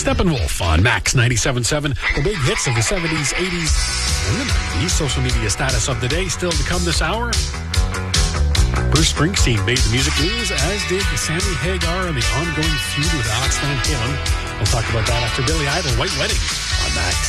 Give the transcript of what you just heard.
Steppenwolf on Max 97.7. The big hits of the 70s, 80s, and the 90s. Social media status of the day still to come this hour. Bruce Springsteen made the music news, as did Sammy Hagar and the ongoing feud with Alex Van Halen. We'll talk about that after Billy Idol, White Wedding on Max.